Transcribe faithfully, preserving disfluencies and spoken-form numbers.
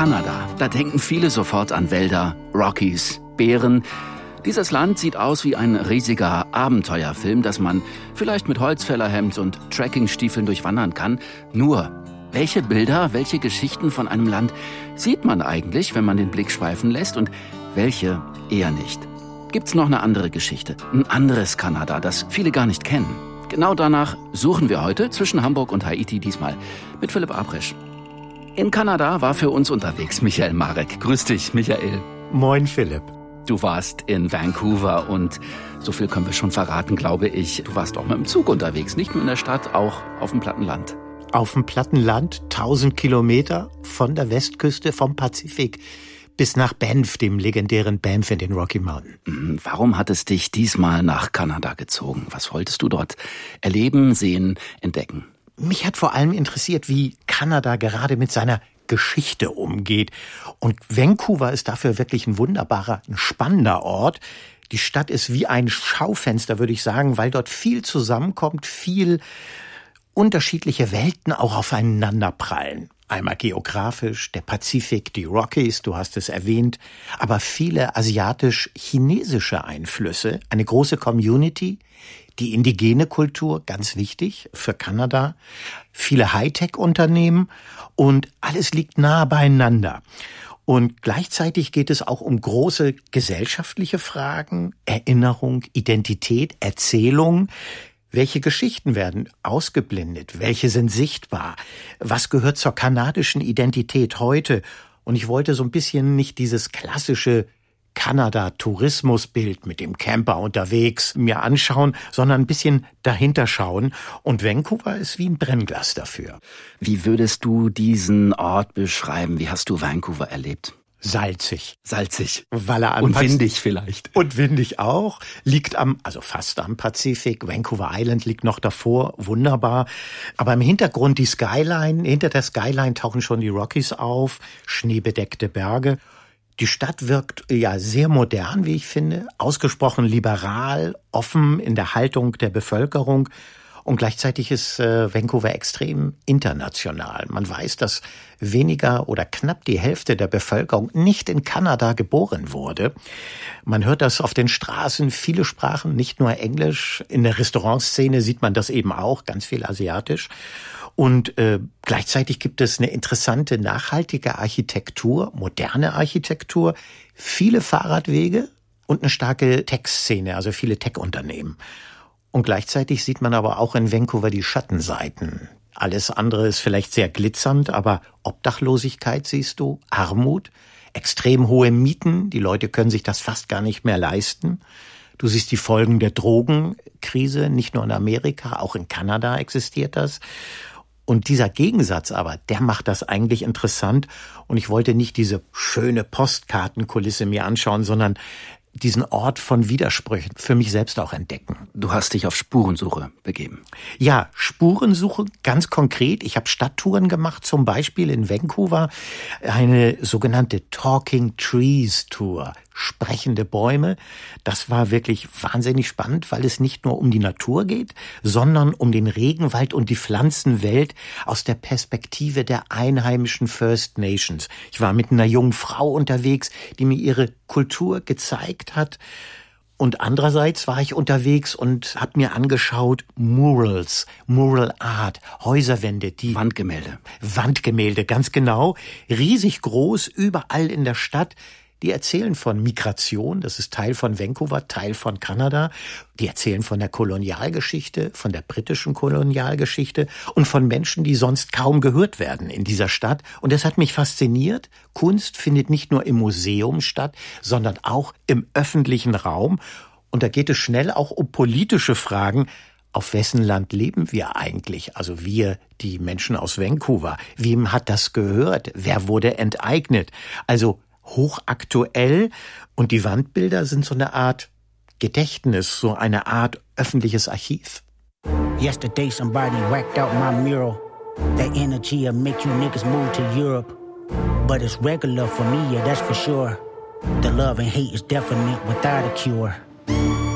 Kanada. Da denken viele sofort an Wälder, Rockies, Bären. Dieses Land sieht aus wie ein riesiger Abenteuerfilm, das man vielleicht mit Holzfällerhemd und Trekkingstiefeln durchwandern kann. Nur, welche Bilder, welche Geschichten von einem Land sieht man eigentlich, wenn man den Blick schweifen lässt, und welche eher nicht? Gibt's noch eine andere Geschichte, ein anderes Kanada, das viele gar nicht kennen? Genau danach suchen wir heute zwischen Hamburg und Haiti, diesmal mit Philipp Abrisch. In Kanada war für uns unterwegs Michael Marek. Grüß dich, Michael. Moin, Philipp. Du warst in Vancouver und so viel können wir schon verraten, glaube ich. Du warst auch mit dem Zug unterwegs, nicht nur in der Stadt, auch auf dem Plattenland. Auf dem Plattenland, tausend Kilometer von der Westküste vom Pazifik bis nach Banff, dem legendären Banff in den Rocky Mountains. Warum hat es dich diesmal nach Kanada gezogen? Was wolltest du dort erleben, sehen, entdecken? Mich hat vor allem interessiert, wie Kanada gerade mit seiner Geschichte umgeht. Und Vancouver ist dafür wirklich ein wunderbarer, ein spannender Ort. Die Stadt ist wie ein Schaufenster, würde ich sagen, weil dort viel zusammenkommt, viel unterschiedliche Welten auch aufeinander prallen. Einmal geografisch, der Pazifik, die Rockies, du hast es erwähnt, aber viele asiatisch-chinesische Einflüsse, eine große Community, die indigene Kultur, ganz wichtig für Kanada, viele Hightech-Unternehmen und alles liegt nah beieinander. Und gleichzeitig geht es auch um große gesellschaftliche Fragen, Erinnerung, Identität, Erzählung. Welche Geschichten werden ausgeblendet? Welche sind sichtbar? Was gehört zur kanadischen Identität heute? Und ich wollte so ein bisschen nicht dieses klassische Kanada-Tourismusbild mit dem Camper unterwegs mir anschauen, sondern ein bisschen dahinter schauen. Und Vancouver ist wie ein Brennglas dafür. Wie würdest du diesen Ort beschreiben? Wie hast du Vancouver erlebt? Salzig. Salzig. Weil er am Und windig vielleicht. Und windig auch. Liegt am, also fast am Pazifik. Vancouver Island liegt noch davor. Wunderbar. Aber im Hintergrund die Skyline. Hinter der Skyline tauchen schon die Rockies auf. Schneebedeckte Berge. Die Stadt wirkt ja sehr modern, wie ich finde. Ausgesprochen liberal, offen in der Haltung der Bevölkerung. Und gleichzeitig ist äh, Vancouver extrem international. Man weiß, dass weniger oder knapp die Hälfte der Bevölkerung nicht in Kanada geboren wurde. Man hört das auf den Straßen, viele Sprachen, nicht nur Englisch. In der Restaurantszene sieht man das eben auch, ganz viel asiatisch. Und äh, gleichzeitig gibt es eine interessante, nachhaltige Architektur, moderne Architektur, viele Fahrradwege und eine starke Tech-Szene, also viele Tech-Unternehmen. Und gleichzeitig sieht man aber auch in Vancouver die Schattenseiten. Alles andere ist vielleicht sehr glitzernd, aber Obdachlosigkeit siehst du, Armut, extrem hohe Mieten, die Leute können sich das fast gar nicht mehr leisten. Du siehst die Folgen der Drogenkrise, nicht nur in Amerika, auch in Kanada existiert das. Und dieser Gegensatz aber, der macht das eigentlich interessant. Und ich wollte nicht diese schöne Postkartenkulisse mir anschauen, sondern diesen Ort von Widersprüchen für mich selbst auch entdecken. Du hast dich auf Spurensuche begeben. Ja, Spurensuche, ganz konkret. Ich habe Stadttouren gemacht, zum Beispiel in Vancouver, eine sogenannte Talking Trees Tour, sprechende Bäume. Das war wirklich wahnsinnig spannend, weil es nicht nur um die Natur geht, sondern um den Regenwald und die Pflanzenwelt aus der Perspektive der einheimischen First Nations. Ich war mit einer jungen Frau unterwegs, die mir ihre Kultur gezeigt hat. Und andererseits war ich unterwegs und habe mir angeschaut Murals, Mural Art, Häuserwände, die Wandgemälde. Wandgemälde, ganz genau, riesig groß, überall in der Stadt. Die erzählen von Migration, das ist Teil von Vancouver, Teil von Kanada. Die erzählen von der Kolonialgeschichte, von der britischen Kolonialgeschichte und von Menschen, die sonst kaum gehört werden in dieser Stadt. Und das hat mich fasziniert. Kunst findet nicht nur im Museum statt, sondern auch im öffentlichen Raum. Und da geht es schnell auch um politische Fragen. Auf wessen Land leben wir eigentlich? Also wir, die Menschen aus Vancouver. Wem hat das gehört? Wer wurde enteignet? Also hochaktuell, und die Wandbilder sind so eine Art Gedächtnis, so eine Art öffentliches Archiv. Yesterday somebody whacked out my mural. That energy'll make you niggas move to Europe. But it's regular for me, yeah, that's for sure. The love and hate is definite without a cure.